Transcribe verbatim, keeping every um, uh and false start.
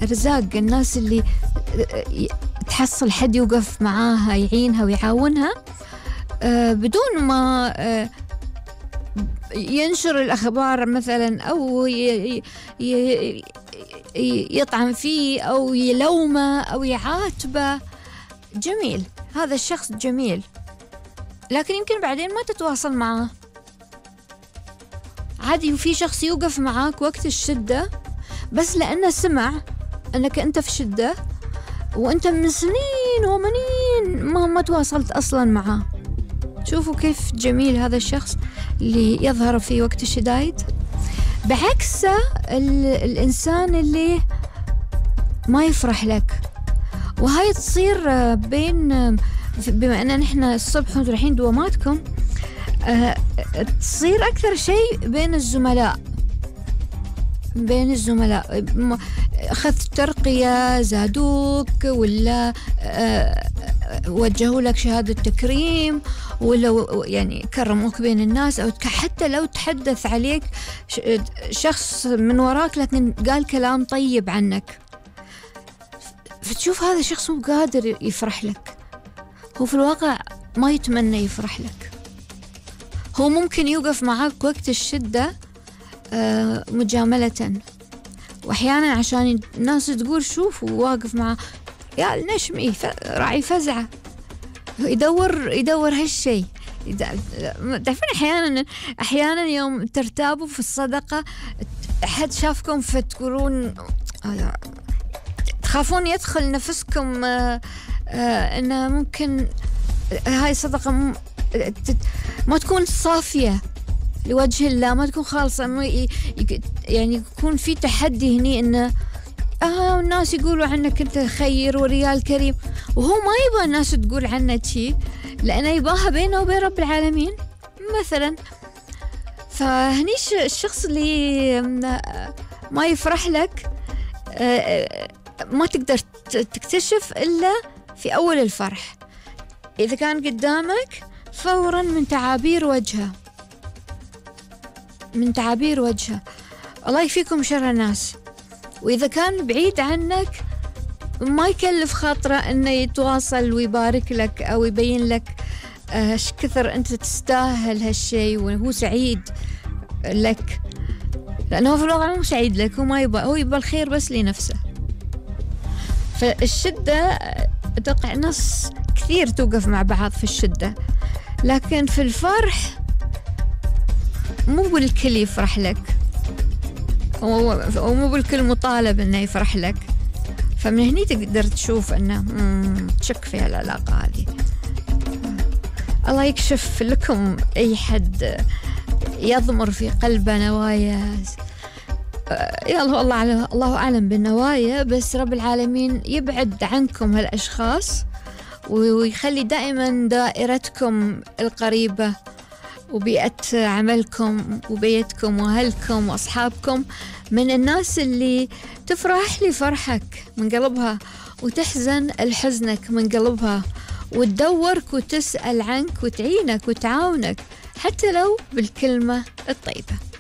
رزاق، الناس اللي تحصل حد يوقف معاها يعينها ويعاونها بدون ما ينشر الأخبار مثلا أو يطعن فيه أو يلومه أو يعاتبه. جميل، هذا الشخص جميل، لكن يمكن بعدين ما تتواصل معه. عادي في شخص يوقف معاك وقت الشدة بس لأنه سمع أنك أنت في شدة وأنت من سنين ومنين ما ما تواصلت أصلا معه. شوفوا كيف جميل هذا الشخص اللي يظهر في وقت الشدائد، بعكس الإنسان اللي ما يفرح لك. وهاي تصير بين، بما أننا نحن الصبح وانتم رايحين دواماتكم، تصير أكثر شيء بين الزملاء. بين الزملاء أخذت ترقية، زادوك، ولا وجهوا لك شهادة تكريم، ولا يعني كرموك بين الناس، أو حتى لو تحدث عليك شخص من وراك لكن قال كلام طيب عنك، فتشوف هذا الشخص مو قادر يفرح لك. هو في الواقع ما يتمنى يفرح لك، هو ممكن يوقف معاك وقت الشدة مجاملة، وأحيانا عشان الناس تقول شوف واقف معه يا النشمي راعي فزعة، يدور يدور هالشيء. تعرفين أحيانا أحيانا يوم ترتابوا في الصدقة أحد شافكم فتقولون تخافون يدخل نفسكم أنه ممكن هاي صدقة ما تكون صافية لوجه الله، ما تكون خالصة، يعني يكون في تحدي هني إنه آه الناس يقولوا عنك أنت خير وريال كريم، وهو ما يبغى الناس تقول عنه شيء لأنه يباها بينه وبين رب العالمين مثلا. فهني الشخص اللي ما يفرح لك ما تقدر تكتشف إلا في أول الفرح. إذا كان قدامك فورا من تعابير وجهه، من تعابير وجهه الله يكفيكم شر الناس. وإذا كان بعيد عنك ما يكلف خاطره أنه يتواصل ويبارك لك أو يبين لك ايش كثر أنت تستاهل هالشيء وهو سعيد لك، لأنه في الواقع مو سعيد لك، هو ما يبغى، هو يبغى الخير بس لنفسه. فالشدة أتوقع ناس كثير توقف مع بعض في الشدة، لكن في الفرح مو بالكل يفرح لك، ومو بالكل مطالب انه يفرح لك. فمن هني تقدر تشوف انه تشك في العلاقة هذه. الله يكشف لكم اي حد يضمر في قلبه نوايا، يلا الله أعلم، الله أعلم بالنوايا، بس رب العالمين يبعد عنكم هالأشخاص ويخلي دائما دائرتكم القريبة وبيئة عملكم وبيتكم وأهلكم وأصحابكم من الناس اللي تفرح لفرحك من قلبها وتحزن لحزنك من قلبها، وتدورك وتسأل عنك وتعينك وتعاونك حتى لو بالكلمة الطيبة.